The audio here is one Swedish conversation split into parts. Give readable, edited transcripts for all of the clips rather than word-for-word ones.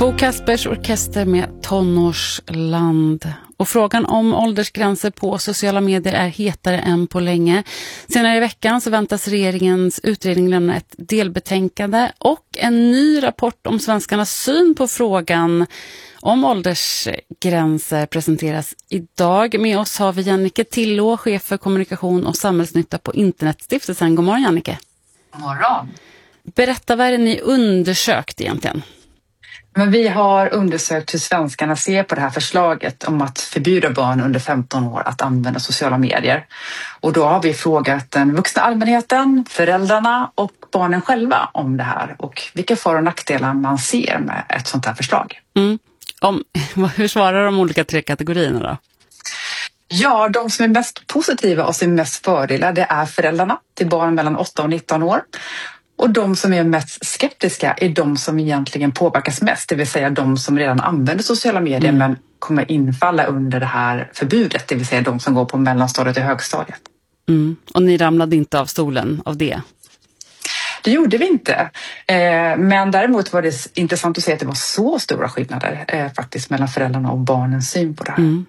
Bo Kaspers orkester med Tonårsland. Och frågan om åldersgränser på sociala medier är hetare än på länge. Senare i veckan så väntas regeringens utredning lämna ett delbetänkande och en ny rapport om svenskarnas syn på frågan om åldersgränser presenteras idag. Med oss har vi Jannike Tillå, chef för kommunikation och samhällsnytta på Internetstiftelsen. God morgon, Jannike. God morgon. Berätta, vad är det ni undersökt egentligen? Men vi har undersökt hur svenskarna ser på det här förslaget om att förbjuda barn under 15 år att använda sociala medier. Och då har vi frågat den vuxna allmänheten, föräldrarna och barnen själva om det här och vilka för- och nackdelar man ser med ett sånt här förslag. Hur svarar de olika tre kategorierna då? Ja, de som är mest positiva och ser mest fördelar, det är föräldrarna till barn mellan 8 och 19 år. Och de som är mest skeptiska är de som egentligen påverkas mest, det vill säga de som redan använder sociala medier men kommer infalla under det här förbudet, det vill säga de som går på mellanstadiet och högstadiet. Och ni ramlade inte av stolen av det? Det gjorde vi inte, men däremot var det intressant att se att det var så stora skillnader faktiskt mellan föräldrarna och barnens syn på det här.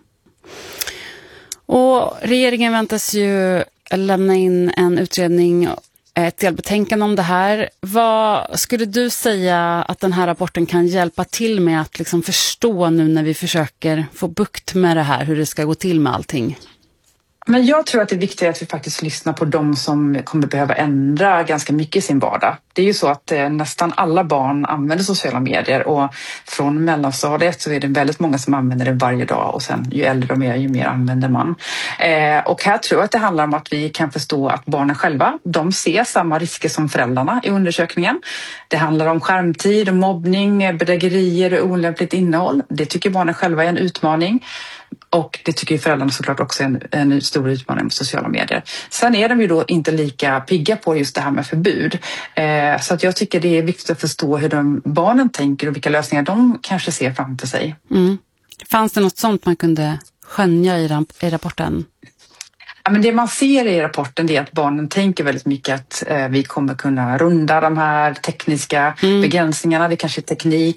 Och regeringen väntas ju lämna in en utredning, ett delbetänkande om det här. Vad skulle du säga att den här rapporten kan hjälpa till med att liksom förstå nu när vi försöker få bukt med det här, hur det ska gå till med allting? Men jag tror att det är viktigt att vi faktiskt lyssnar på de som kommer behöva ändra ganska mycket i sin vardag. Det är ju så att nästan alla barn använder sociala medier och från mellanstadiet så är det väldigt många som använder det varje dag och sen ju äldre de är ju mer använder man. Och här tror jag att det handlar om att vi kan förstå att barnen själva, de ser samma risker som föräldrarna i undersökningen. Det handlar om skärmtid och mobbning, bedrägerier och olämpligt innehåll. Det tycker barnen själva är en utmaning. Och det tycker ju föräldrarna såklart också är en stor utmaning med sociala medier. Sen är de ju då inte lika pigga på just det här med förbud. Så att jag tycker det är viktigt att förstå hur barnen tänker och vilka lösningar de kanske ser framför sig. Fanns det något sånt man kunde skönja i rapporten? Ja, men det man ser i rapporten är att barnen tänker väldigt mycket att vi kommer kunna runda de här tekniska begränsningarna. Det kanske är teknik.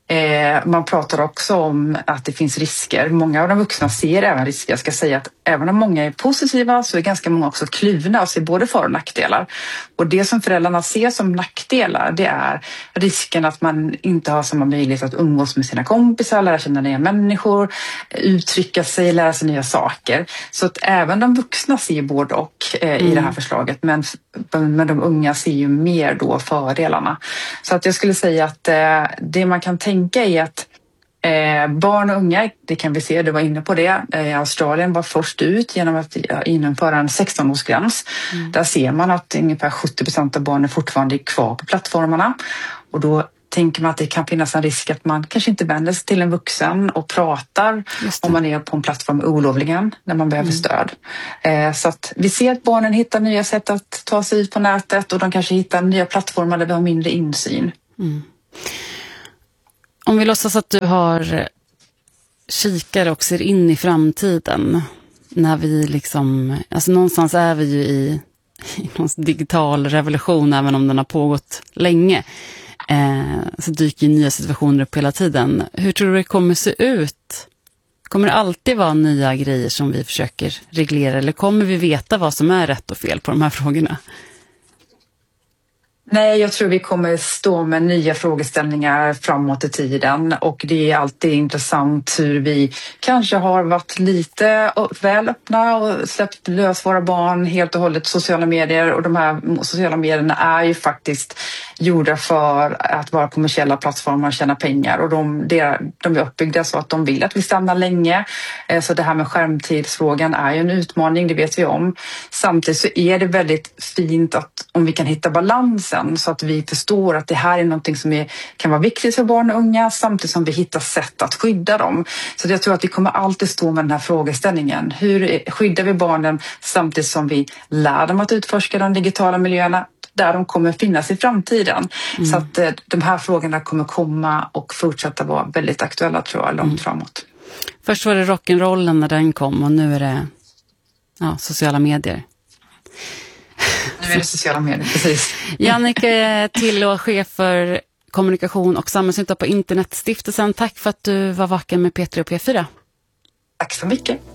Man pratar också om att det finns risker. Många av de vuxna ser även risker. Jag ska säga att även om många är positiva så är ganska många också kluvna och ser både för- och nackdelar. Och det som föräldrarna ser som nackdelar, det är risken att man inte har samma möjlighet att umgås med sina kompisar, lära känna nya människor, uttrycka sig, lära sig nya saker. Så att även de vuxna ser både och i det här förslaget. Men de unga ser ju mer då fördelarna. Så att jag skulle säga att det man kan tänka är att barn och unga, det kan vi se, du var inne på det. Australien var först ut genom att införa en 16-årsgräns. Där ser man att ungefär 70% av barnen fortfarande är kvar på plattformarna. Och då tänker man att det kan finnas en risk att man kanske inte vänder sig till en vuxen och pratar om man är på en plattform olovligen när man behöver stöd. Så att vi ser att barnen hittar nya sätt att ta sig ut på nätet och de kanske hittar nya plattformar där vi har mindre insyn. Om vi låtsas att du har kikare och ser in i framtiden, när vi liksom, alltså någonstans är vi ju i någon digital revolution, även om den har pågått länge, så dyker ju nya situationer upp hela tiden. Hur tror du det kommer se ut? Kommer det alltid vara nya grejer som vi försöker reglera, eller kommer vi veta vad som är rätt och fel på de här frågorna? Nej, jag tror vi kommer stå med nya frågeställningar framåt i tiden och det är alltid intressant hur vi kanske har varit lite väl öppna och släppt lös våra barn helt och hållet sociala medier, och de här sociala medierna är ju faktiskt gjorda för att vara kommersiella plattformar och tjäna pengar, och de är uppbyggda så att de vill att vi stannar länge. Så det här med skärmtidsfrågan är ju en utmaning, det vet vi om. Samtidigt så är det väldigt fint att om vi kan hitta balansen så att vi förstår att det här är någonting som kan vara viktigt för barn och unga, samtidigt som vi hittar sätt att skydda dem. Så jag tror att vi kommer alltid stå med den här frågeställningen. Hur skyddar vi barnen samtidigt som vi lär dem att utforska de digitala miljöerna där de kommer finnas i framtiden? Så att de här frågorna kommer komma och fortsätta vara väldigt aktuella, tror jag, långt framåt. Först var det rock'n'rollen när den kom, och nu är det sociala medier. Nu är det sociala medier, precis. Jannike Tillå, chef för kommunikation och samhällsnytta på Internetstiftelsen. Tack för att du var vaken med P3 och P4. Tack så mycket.